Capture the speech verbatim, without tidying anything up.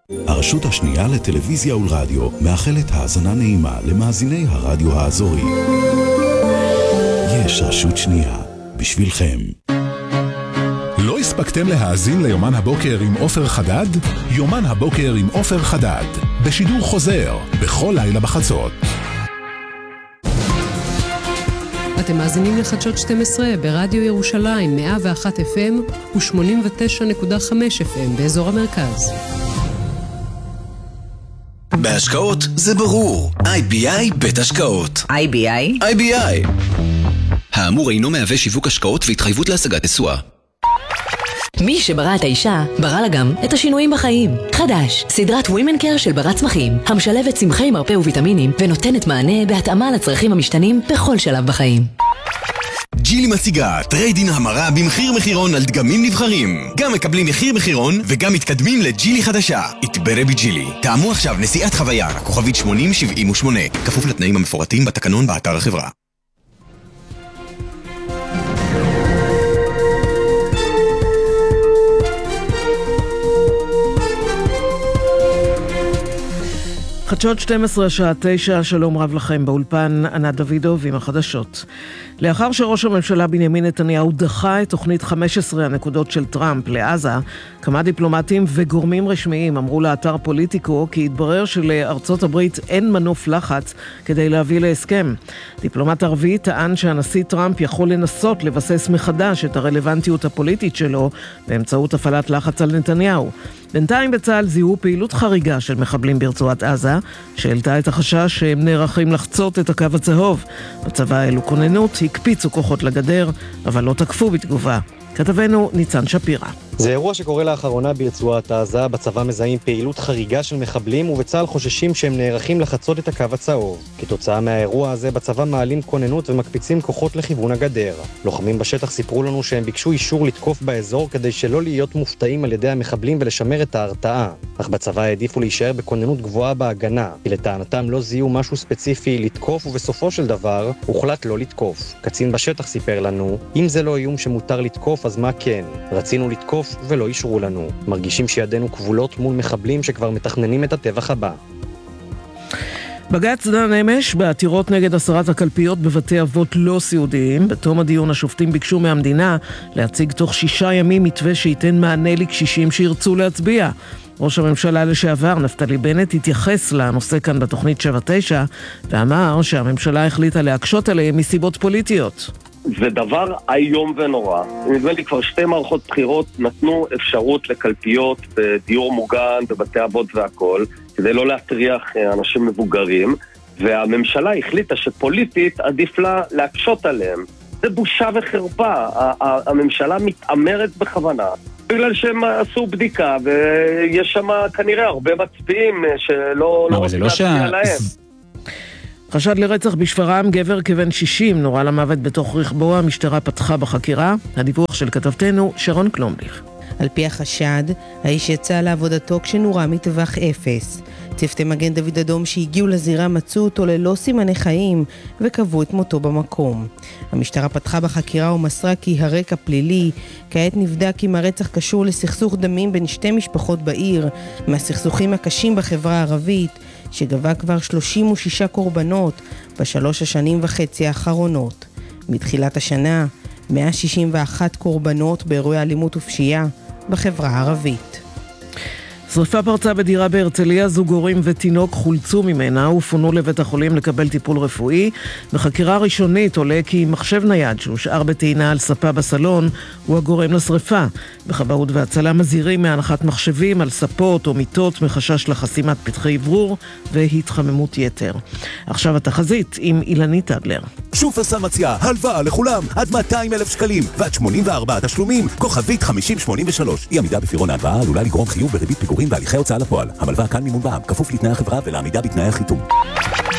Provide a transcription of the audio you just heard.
הרשות השנייה לטלוויזיה ולרדיו מאחלת האזנה נעימה למאזיני הרדיו האזורי. יש רשות שנייה בשבילכם. לא הספקתם להאזין ליומן הבוקר עם עופר חדד? יומן הבוקר עם עופר חדד, בשידור חוזר, בכל לילה בחצות. אתם מאזינים לחדשות שתים עשרה ברדיו ירושלים מאה ואחת אף אם ו-שמונים ותשע נקודה חמש אף אם באזור המרכז. בהשקעות זה ברור. איי בי איי בית השקעות. איי בי איי? איי בי איי. האמור אינו מהווה שיווק השקעות והתחייבות להשגת תשואה. מי שברא את האישה, ברא לה גם את השינויים בחיים. חדש, סדרת Women Care של בר צמחים, המשלבת צמחי מרפא וויטמינים ונותנת מענה בהתאמה לצרכים המשתנים בכל שלב בחיים. ג'ילי מציגה טריידין המרה במחיר מחירון על דגמים נבחרים. גם מקבלים מחיר מחירון וגם מתקדמים לג'ילי חדשה. התברא בג'ילי. תאמו עכשיו נסיעת חוויה, כוכבית שמונים שבעים ושמונה, כפוף לתנאים המפורטים בתקנון באתר החברה. חדשות שתים עשרה שעה תשע, שלום רב לכם באולפן, ענת דוידוב עם החדשות. לאחר שראש הממשלה בנימין נתניהו דחה את תוכנית חמש עשרה הנקודות של טראמפ לעזה, כמה דיפלומטים וגורמים רשמיים אמרו לאתר פוליטיקו כי התברר שלארצות הברית אין מנוף לחץ כדי להביא להסכם. דיפלומט ערבי טען שהנשיא טראמפ יכול לנסות לבסס מחדש את הרלוונטיות הפוליטית שלו באמצעות הפעלת לחץ על נתניהו. בינתיים בצה"ל זיהו פעילות חריגה של מחבלים ברצועת עזה, שהעלתה את החשש שהם נערכים לחצות את הקו הצהוב. בצבא האלו כוננות, הקפיצו כוחות לגדר, אבל לא תקפו בתגובה. כתבנו ניצן שפירה. זה אירוע שקורה לאחרונה ברצועת עזה, בצבא מזהים פעילות חריגה של מחבלים ובצה"ל חוששים שהם נערכים לחצות את הקו הצהוב. כתוצאה מהאירוע הזה בצבא מעלים כוננות ומקפיצים כוחות לכיוון הגדר. לוחמים בשטח סיפרו לנו שהם ביקשו אישור לתקוף באזור כדי שלא להיות מופתעים על ידי המחבלים ולשמר את ההרתעה. אך בצבא העדיפו להישאר בכוננות גבוהה בהגנה, כי לטענתם לא זיהו משהו ספציפי לתקוף ובסופו של דבר הוחלט לא לתקוף. קצין בשטח סיפר לנו, אם זה לא איום שמותר לתקוף אז מה כן? רצינו לתקוף ולא אישרו לנו. מרגישים שידינו כבולות מול מחבלים שכבר מתכננים את הטבח הבא. בג"ץ דן אמש בעתירות נגד הסרת הקלפיות בבתי אבות לא סיעודיים. בתום הדיון השופטים ביקשו מהמדינה להציג תוך שישה ימים מתווה שייתן מענה לקשישים שירצו להצביע. ראש הממשלה לשעבר נפתלי בנט התייחס לנושא כאן בתוכנית שבע תשע ואמר שהממשלה החליטה להקשות עליהם מסיבות פוליטיות. זה דבר איום ונורא. נדמה לי כבר שתי מערכות בחירות נתנו אפשרות לקלפיות בדיור מוגן, בבתי אבות והכל, כדי לא להטריח אנשים מבוגרים, והממשלה החליטה שפוליטית עדיף לה להקשות עליהם. זה בושה וחרפה. הממשלה מתאמרת בכוונה, בגלל שהם עשו בדיקה, ויש שם כנראה הרבה מצביעים שלא רוצים להצביע להם. חשד לרצח בשפרעם, גבר כבן שישים נורה למוות בתוך רכבו, המשטרה פתחה בחקירה. הדיווח של כתבתנו שרון קלומביך. על פי החשד, האיש יצא לעבודתו כשנורה מטווח אפס. צוותי מגן דוד אדום שהגיעו לזירה מצאו אותו ללא סימני חיים וקבעו את מותו במקום. המשטרה פתחה בחקירה ומסרה כי הרקע פלילי. כעת נבדק אם הרצח קשור לסכסוך דמים בין שתי משפחות בעיר, מהסכסוכים הקשים בחברה הערבית, שגבה כבר שלושים ושש קורבנות בשלוש השנים וחצי האחרונות. מתחילת השנה, מאה שישים ואחת קורבנות באירועי אלימות ופשיעה בחברה הערבית. שריפה פרצה בדירה בהרצליה, זוג הורים ותינוק חולצו ממנה ופונו לבית החולים לקבל טיפול רפואי. בחקירה ראשונית עולה כי מחשב נייד שהושאר בטעינה על ספה בסלון הוא הגורם לשריפה. בכבאות והצלה מזהירים מהנחת מחשבים על ספות או מיטות מחשש לחסימת פתחי אוורור והתחממות יתר. עכשיו התחזית עם אילנית אדלר. שופרסל מציעה הלוואה לכולם עד מאתיים אלף שקלים ועד שמונים וארבעה תשלומים, כוכבית חמישים שמונים ושלוש. אי עמידה בפירעון ההלוואה עלולה לגרום חיוב בריבית פיגורים והליכי הוצאה לפועל. המלווה כאן מימון בע"מ, כפוף לתנאי החברה ולעמידה בתנאי החיתום.